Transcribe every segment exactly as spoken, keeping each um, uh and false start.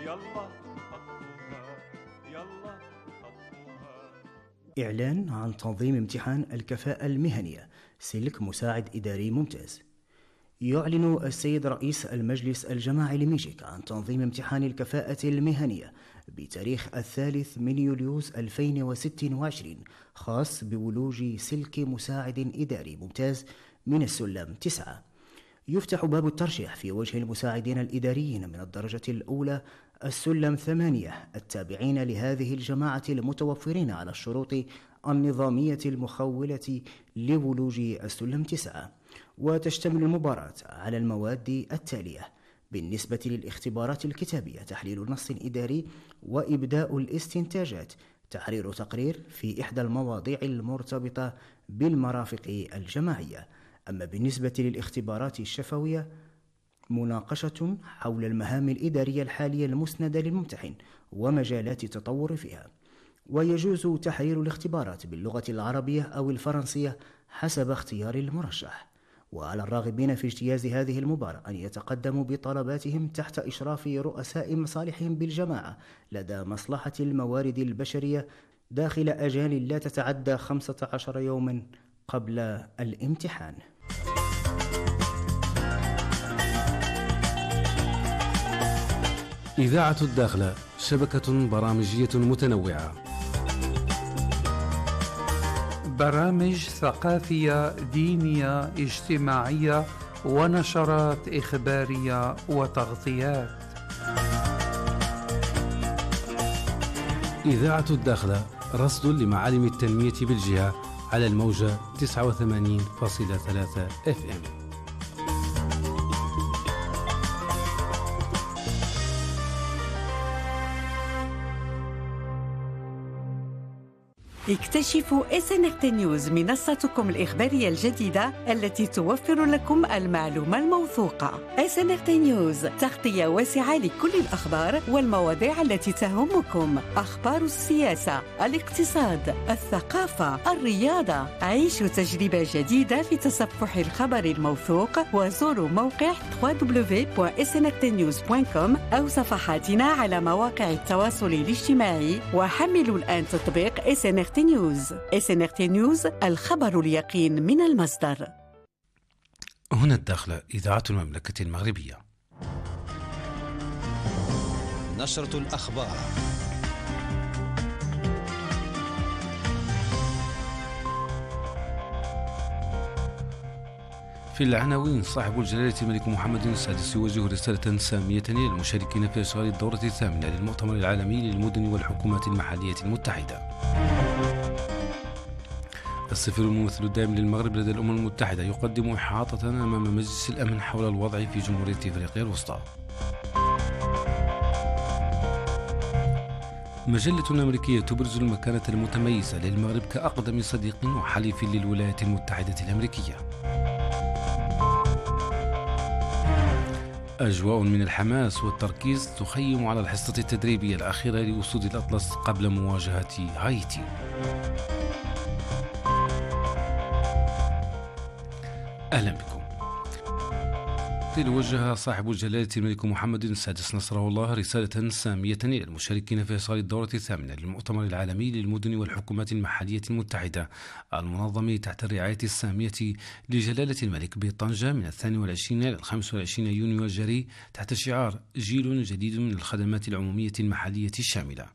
يلا خطوها يلا خطوها. إعلان عن تنظيم امتحان الكفاءة المهنية سلك مساعد إداري ممتاز. يعلن السيد رئيس المجلس الجماعي لميجيك عن تنظيم امتحان الكفاءة المهنية بتاريخ الثالث من يوليوز ألفين وستة وعشرين خاص بولوج سلك مساعد إداري ممتاز من السلم تسعة. يفتح باب الترشيح في وجه المساعدين الإداريين من الدرجة الأولى السلم ثمانية التابعين لهذه الجماعة المتوفرين على الشروط النظامية المخولة لولوج السلم تسعة. وتشتمل المباراة على المواد التالية: بالنسبة للاختبارات الكتابية تحليل نص إداري وإبداء الاستنتاجات، تحرير تقرير في إحدى المواضيع المرتبطة بالمرافق الجماعية. أما بالنسبة للاختبارات الشفوية مناقشة حول المهام الإدارية الحالية المسندة للممتحن ومجالات التطور فيها. ويجوز تحرير الاختبارات باللغة العربية أو الفرنسية حسب اختيار المرشح. وعلى الراغبين في اجتياز هذه المباراة أن يتقدموا بطلباتهم تحت إشراف رؤساء مصالحهم بالجماعة لدى مصلحة الموارد البشرية داخل أجال لا تتعدى خمسة عشر يوما قبل الامتحان. إذاعة الداخلة شبكة برامجية متنوعة، برامج ثقافية دينية اجتماعية ونشرات إخبارية وتغطيات. إذاعة الداخلة رصد لمعالم التنمية بالجهة على الموجة تسعة وثمانين فاصلة ثلاثة اف ام. اكتشفوا إس إن إر تي نيوز، منصتكم الإخبارية الجديدة التي توفر لكم المعلومة الموثوقة. إس إن إر تي نيوز تغطية واسعة لكل الأخبار والمواضيع التي تهمكم، أخبار السياسة، الاقتصاد، الثقافة، الرياضة. عيشوا تجربة جديدة في تصفح الخبر الموثوق وزوروا موقع دبليو دبليو دبليو دوت إس إن إر تي نيوز دوت كوم أو صفحاتنا على مواقع التواصل الاجتماعي، وحملوا الآن تطبيق إس إن إر تي نيوز. إس إن إر تي نيوز، الخبر اليقين من المصدر. هنا الداخلة، إذاعة المملكة المغربية. نشرة الأخبار. في العناوين: صاحب الجلالة الملك محمد السادس يوجه رسالة سامية للمشاركين في إشغال الدورة الثامنة للمؤتمر العالمي للمدن والحكومات المحلية المتحدة. السفير الممثل الدائم للمغرب لدى الأمم المتحدة يقدم إحاطة أمام مجلس الأمن حول الوضع في جمهورية إفريقيا الوسطى. مجلة أمريكية تبرز المكانة المتميزة للمغرب كأقدم صديق وحليف للولايات المتحدة الأمريكية. أجواء من الحماس والتركيز تخيم على الحصة التدريبية الأخيرة لأسود الأطلس قبل مواجهة هايتي. أهلا بكم. وجه صاحب الجلالة الملك محمد السادس نصره الله رسالة سامية إلى المشاركين في إصغاء الدورة الثامنة للمؤتمر العالمي للمدن والحكومات المحلية المتحدة المنظم تحت الرعاية السامية لجلالة الملك بطنجة من الثاني والعشرين إلى الخامس والعشرين يونيو الجاري تحت شعار جيل جديد من الخدمات العمومية المحلية الشاملة.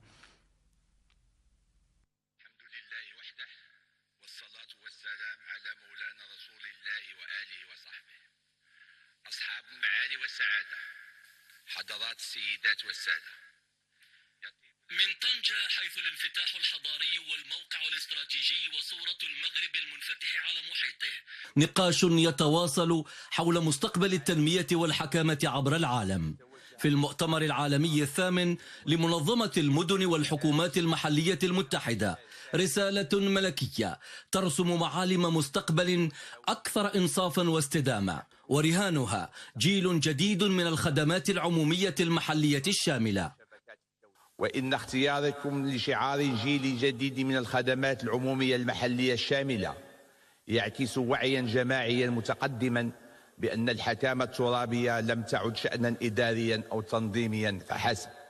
حضرات السيدات والسادة، من طنجة حيث الانفتاح الحضاري والموقع الاستراتيجي وصورة المغرب المنفتح على محيطه، نقاش يتواصل حول مستقبل التنمية والحكامة عبر العالم. في المؤتمر العالمي الثامن لمنظمة المدن والحكومات المحلية المتحدة، رسالة ملكية ترسم معالم مستقبل أكثر إنصافا واستدامة، ورهانها جيل جديد من الخدمات العمومية المحلية الشاملة. وإن اختياركم لشعار جيل جديد من الخدمات العمومية المحلية الشاملة يعكس وعيا جماعيا متقدما بأن الحكامة الترابية لم تعد شأنا إداريا أو تنظيميا فحسب،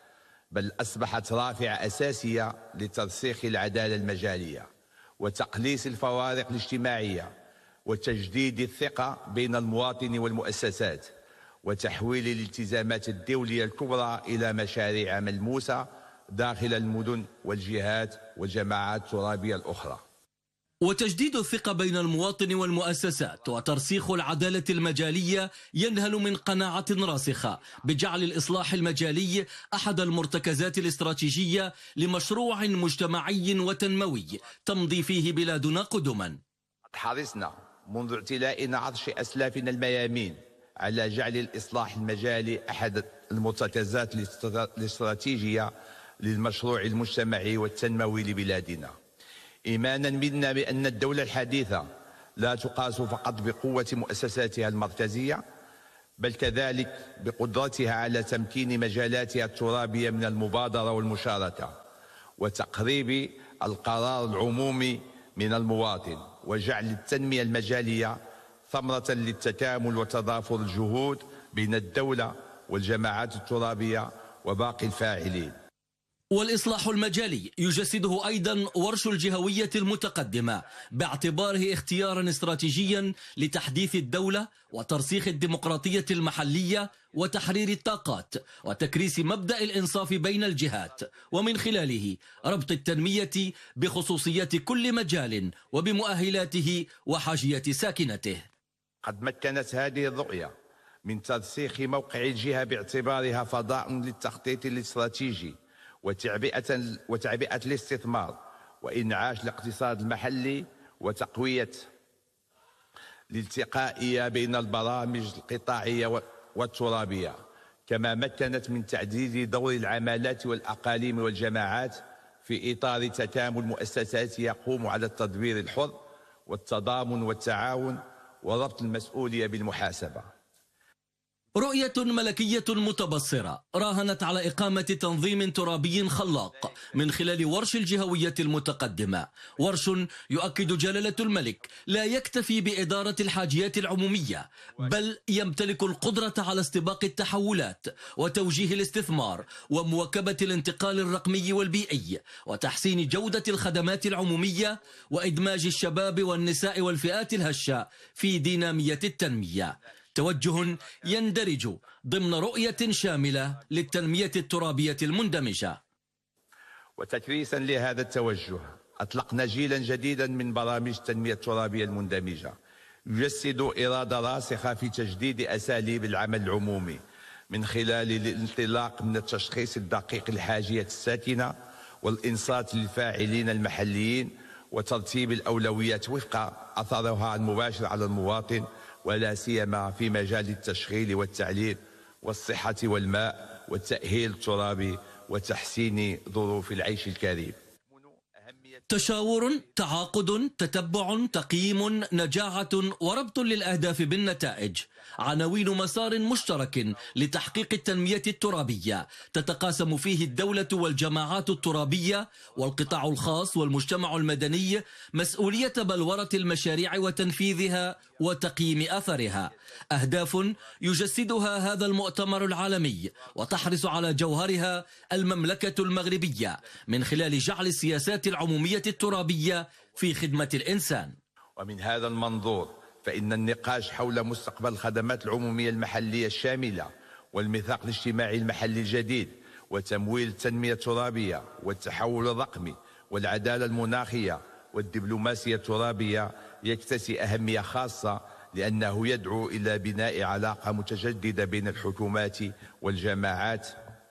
بل أصبحت رافعة أساسية لترسيخ العدالة المجالية وتقليص الفوارق الاجتماعية وتجديد الثقة بين المواطن والمؤسسات وتحويل الالتزامات الدولية الكبرى إلى مشاريع ملموسة داخل المدن والجهات والجماعات الترابية الأخرى. وتجديد الثقة بين المواطن والمؤسسات وترسيخ العدالة المجالية ينهل من قناعة راسخة بجعل الإصلاح المجالي أحد المرتكزات الاستراتيجية لمشروع مجتمعي وتنموي تمضي فيه بلادنا قدما. حرصنا منذ اعتلائنا عرش أسلافنا الميامين على جعل الإصلاح المجالي أحد المرتكزات الاستراتيجية للمشروع المجتمعي والتنموي لبلادنا، إيمانا منا بأن الدولة الحديثة لا تقاس فقط بقوة مؤسساتها المركزية بل كذلك بقدرتها على تمكين مجالاتها الترابية من المبادرة والمشاركة وتقريب القرار العمومي من المواطن وجعل التنمية المجالية ثمرة للتكامل وتضافر الجهود بين الدولة والجماعات الترابية وباقي الفاعلين. والإصلاح المجالي يجسده أيضا ورش الجهوية المتقدمة باعتباره اختيارا استراتيجيا لتحديث الدولة وترسيخ الديمقراطية المحلية وتحرير الطاقات وتكريس مبدأ الإنصاف بين الجهات، ومن خلاله ربط التنمية بخصوصيات كل مجال وبمؤهلاته وحاجية ساكنته. قد مكنت هذه الرؤية من ترسيخ موقع الجهة باعتبارها فضاء للتخطيط الاستراتيجي وتعبئة وتعبئة الاستثمار وإنعاش الاقتصاد المحلي وتقوية الالتقائية بين البرامج القطاعية والترابية، كما مكنت من تعزيز دور العمالات والأقاليم والجماعات في إطار تكامل مؤسسات يقوم على التدبير الحر والتضامن والتعاون وربط المسؤولية بالمحاسبة. رؤية ملكية متبصرة راهنت على إقامة تنظيم ترابي خلاق من خلال ورش الجهوية المتقدمة، ورش يؤكد جلالة الملك لا يكتفي بإدارة الحاجيات العمومية بل يمتلك القدرة على استباق التحولات وتوجيه الاستثمار ومواكبة الانتقال الرقمي والبيئي وتحسين جودة الخدمات العمومية وإدماج الشباب والنساء والفئات الهشة في دينامية التنمية، توجه يندرج ضمن رؤية شاملة للتنمية الترابية المندمجة. وتكريسا لهذا التوجه أطلقنا جيلا جديدا من برامج التنمية الترابية المندمجة يجسد إرادة راسخة في تجديد أساليب العمل العمومي من خلال الانطلاق من التشخيص الدقيق للحاجيات الساكنة والإنصات للفاعلين المحليين وترتيب الأولويات وفق أثرها المباشر على المواطن ولا سيما في مجال التشغيل والتعليم والصحة والماء والتأهيل الترابي وتحسين ظروف العيش الكريم. تشاور، تعاقد، تتبع، تقييم، نجاعة وربط للأهداف بالنتائج، عناوين مسار مشترك لتحقيق التنمية الترابية تتقاسم فيه الدولة والجماعات الترابية والقطاع الخاص والمجتمع المدني مسؤولية بلورة المشاريع وتنفيذها وتقييم أثرها، أهداف يجسدها هذا المؤتمر العالمي وتحرص على جوهرها المملكة المغربية من خلال جعل السياسات العمومية الترابية في خدمة الإنسان. ومن هذا المنظور فإن النقاش حول مستقبل الخدمات العمومية المحلية الشاملة والميثاق الاجتماعي المحلي الجديد وتمويل التنمية الترابية والتحول الرقمي والعدالة المناخية والدبلوماسية الترابية يكتسي أهمية خاصة لأنه يدعو إلى بناء علاقة متجددة بين الحكومات والجماعات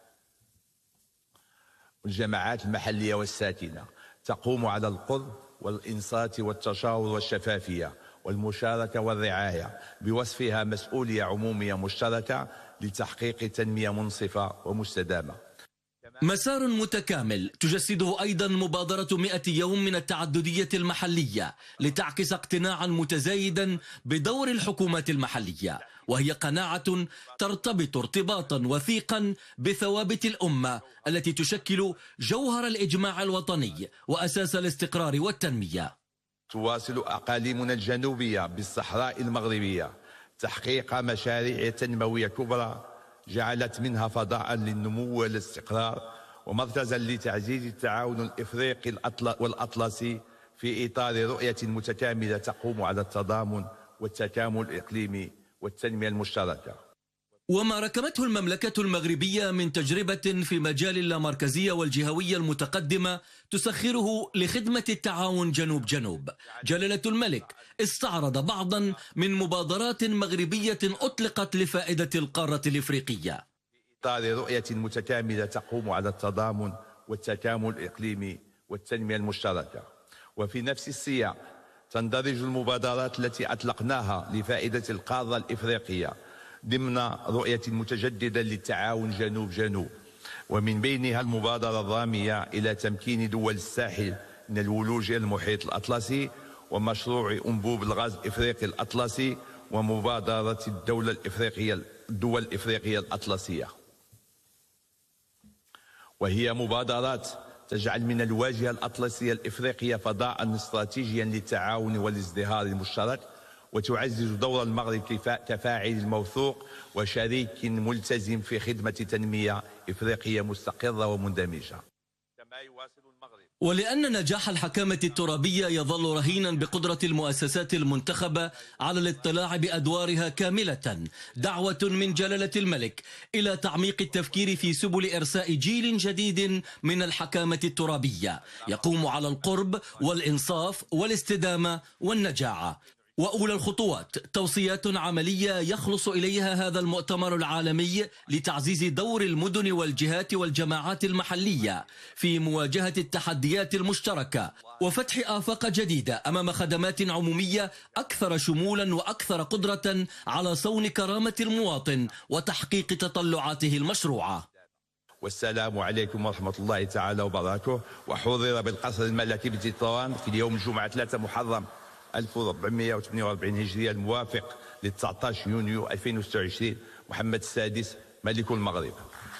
والجماعات المحلية والساكنة تقوم على القرب والإنصات والتشاور والشفافية والمشاركة والرعاية بوصفها مسؤولية عمومية مشتركة لتحقيق تنمية منصفة ومستدامة. مسار متكامل تجسده أيضا مبادرة مئة يوم من التعددية المحلية لتعكس اقتناعا متزايدا بدور الحكومات المحلية، وهي قناعة ترتبط ارتباطا وثيقا بثوابت الأمة التي تشكل جوهر الإجماع الوطني وأساس الاستقرار والتنمية. تواصل أقاليمنا الجنوبية بالصحراء المغربية تحقيق مشاريع تنموية كبرى جعلت منها فضاء للنمو والاستقرار ومركزا لتعزيز التعاون الإفريقي والأطلسي في إطار رؤية متكاملة تقوم على التضامن والتكامل الإقليمي والتنمية المشتركة. وما ركبته المملكة المغربية من تجربة في مجال اللامركزية والجهوية المتقدمة تسخره لخدمة التعاون جنوب جنوب. جلالة الملك استعرض بعضا من مبادرات مغربية أطلقت لفائدة القارة الإفريقية في إطار رؤية متكاملة تقوم على التضامن والتكامل الإقليمي والتنمية المشتركة. وفي نفس السياق تندرج المبادرات التي أطلقناها لفائدة القارة الإفريقية ضمن رؤية متجددة للتعاون جنوب جنوب، ومن بينها المبادرة الرامية إلى تمكين دول الساحل من الولوج إلى المحيط الأطلسي، ومشروع أنبوب الغاز الإفريقي الأطلسي، ومبادرة الدولة الإفريقية الدول الإفريقية الأطلسية. وهي مبادرات تجعل من الواجهة الأطلسية الإفريقية فضاء استراتيجيا للتعاون والازدهار المشترك، وتعزز دور المغرب كفاعل الموثوق وشريك ملتزم في خدمة تنمية إفريقية مستقرة ومندمجة. ولأن نجاح الحكامة الترابية يظل رهينا بقدرة المؤسسات المنتخبة على الاطلاع بأدوارها كاملة، دعوة من جلالة الملك إلى تعميق التفكير في سبل إرساء جيل جديد من الحكامة الترابية يقوم على القرب والإنصاف والاستدامة والنجاعة. وأولى الخطوات توصيات عملية يخلص إليها هذا المؤتمر العالمي لتعزيز دور المدن والجهات والجماعات المحلية في مواجهة التحديات المشتركة وفتح آفاق جديدة أمام خدمات عمومية أكثر شمولا وأكثر قدرة على صون كرامة المواطن وتحقيق تطلعاته المشروعة. والسلام عليكم ورحمة الله تعالى وبركاته. وحضر بالقصر الملكي بتطوان في اليوم الجمعة ثلاثة محرم ألف وأربعمائة وثمانية وأربعين هجرية الموافق ل تسعة عشر يونيو ألفين وستة وعشرين محمد السادس ملك المغرب.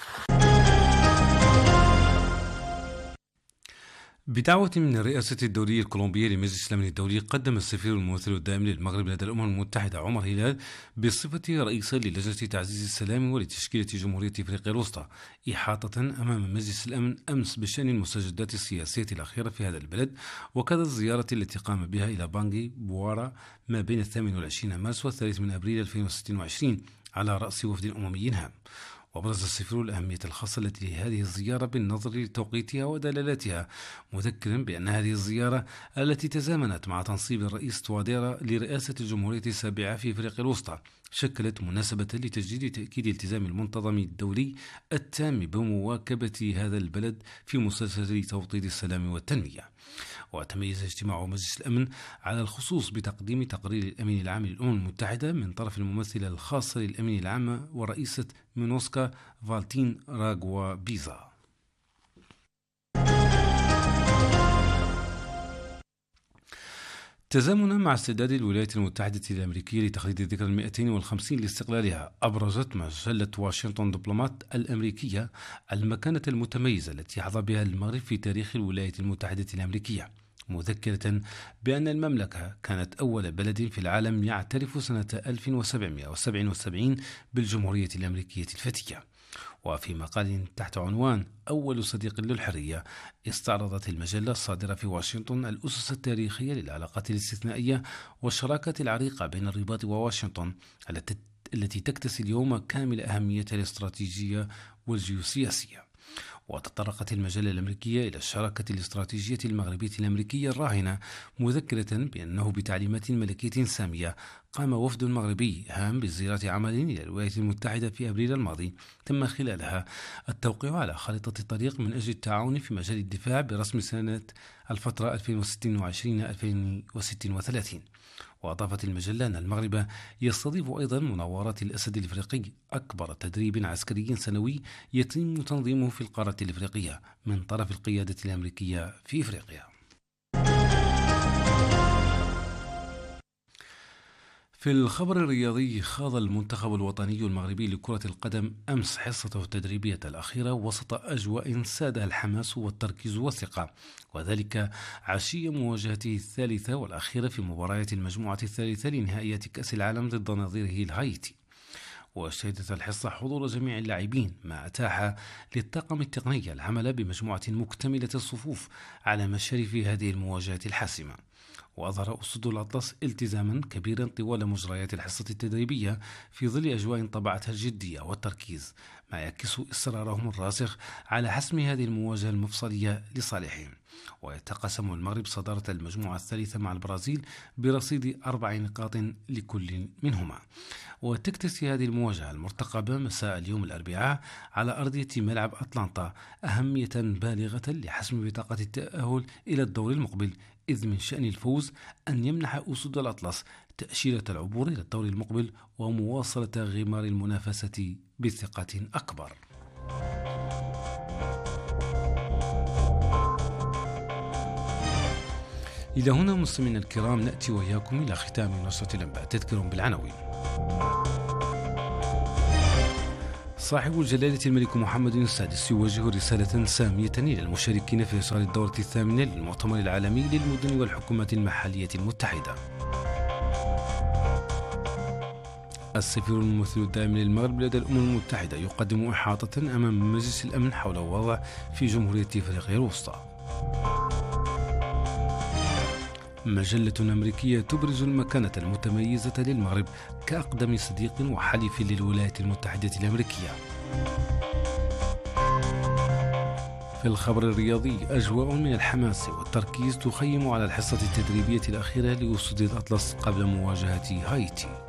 بدعوة من الرئاسة الدولية الكولومبية لمجلس الأمن الدولي، قدم السفير الممثل الدائم للمغرب لدى الأمم المتحدة عمر هلال بصفته رئيسا للجنة تعزيز السلام ولتشكيلة جمهورية إفريقيا الوسطى إحاطة أمام مجلس الأمن أمس بشأن المستجدات السياسية الأخيرة في هذا البلد، وكذا الزيارة التي قام بها إلى بانغي بوارا ما بين الثامن والعشرين مارس والثالث من أبريل ألفين وستة وعشرين على رأس وفد أممي هام. وأبرز السفير الأهمية الخاصة التي لهذه الزيارة بالنظر لتوقيتها ودلالاتها، مذكرا بأن هذه الزيارة التي تزامنت مع تنصيب الرئيس تواديرا لرئاسة الجمهورية السابعة في أفريقيا الوسطى شكلت مناسبة لتجديد تأكيد التزام المنتظم الدولي التام بمواكبة هذا البلد في مسلسل توطيد السلام والتنمية. وتميز اجتماع مجلس الأمن على الخصوص بتقديم تقرير الأمين العام للأمم المتحدة من طرف الممثلة الخاصة للأمين العام ورئيسة مينوسكا فالتين راغوا بيزا. تزامنا مع استعداد الولايات المتحدة الأمريكية لتخليد الذكرى المئتين والخمسين لاستقلالها، أبرزت مجلة واشنطن دبلومات الأمريكية المكانة المتميزة التي حظى بها المغرب في تاريخ الولايات المتحدة الأمريكية، مذكرة بأن المملكة كانت أول بلد في العالم يعترف سنة ألف وسبعمائة وسبعة وسبعين بالجمهورية الأمريكية الفتية. وفي مقال تحت عنوان أول صديق للحرية، استعرضت المجلة الصادرة في واشنطن الأسس التاريخية للعلاقات الاستثنائية والشراكة العريقة بين الرباط وواشنطن التي تكتسي اليوم كامل أهميتها الاستراتيجية والجيوسياسية. وتطرقت المجلة الأمريكية إلى الشراكة الاستراتيجية المغربية الأمريكية الراهنة، مذكرة بأنه بتعليمات ملكية سامية قام وفد مغربي هام بزيارة عمل إلى الولايات المتحدة في أبريل الماضي، تم خلالها التوقيع على خارطة الطريق من أجل التعاون في مجال الدفاع برسم سنة الفترة ألفين وستة وعشرين إلى ألفين وستة وثلاثين. وأضافت المجلة أن المغرب يستضيف أيضا مناورات الأسد الإفريقي، أكبر تدريب عسكري سنوي يتم تنظيمه في القارة الإفريقية من طرف القيادة الأمريكية في إفريقيا. في الخبر الرياضي، خاض المنتخب الوطني المغربي لكرة القدم أمس حصته التدريبية الأخيرة وسط أجواء سادها الحماس والتركيز والثقة، وذلك عشية مواجهته الثالثة والأخيرة في مباريات المجموعة الثالثة لنهائيات كأس العالم ضد نظيره الهايتي. وشهدت الحصة حضور جميع اللاعبين، ما أتاح للطاقم التقني العمل بمجموعة مكتملة الصفوف على مشارف هذه المواجهة الحاسمة. وأظهر أسود الأطلس التزاما كبيرا طوال مجريات الحصة التدريبية في ظل أجواء طبعتها الجدية والتركيز، ما يعكس إصرارهم الراسخ على حسم هذه المواجهة المفصلية لصالحهم. ويتقاسم المغرب صدارة المجموعة الثالثة مع البرازيل برصيد أربع نقاط لكل منهما. وتكتسي هذه المواجهة المرتقبة مساء اليوم الأربعاء على أرضية ملعب أتلانتا أهمية بالغة لحسم بطاقة التأهل إلى الدور المقبل، إذ من شأن الفوز أن يمنح أسود الأطلس تأشيرة العبور إلى الدور المقبل ومواصلة غمار المنافسة بثقة أكبر. إلى هنا مستمعينا الكرام نأتي وإياكم إلى ختام نشرة الأنباء. تذكر بالعناوين. صاحب الجلالة الملك محمد السادس يوجه رسالة سامية إلى المشاركين في إصرار الدورة الثامنة للمؤتمر العالمي للمدن والحكومات المحلية المتحدة. السفير الممثل الدائم للمغرب لدى الأمم المتحدة يقدم إحاطة أمام مجلس الأمن حول الوضع في جمهورية أفريقيا الوسطى. مجلة أمريكية تبرز المكانة المتميزة للمغرب كأقدم صديق وحليف للولايات المتحدة الأمريكية. في الخبر الرياضي أجواء من الحماس والتركيز تخيم على الحصة التدريبية الأخيرة لأسود الأطلس قبل مواجهة هايتي.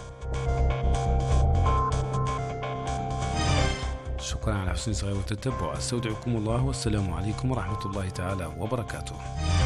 شكرا على حسن الصغير والتتبع. أستودعكم الله والسلام عليكم ورحمة الله تعالى وبركاته.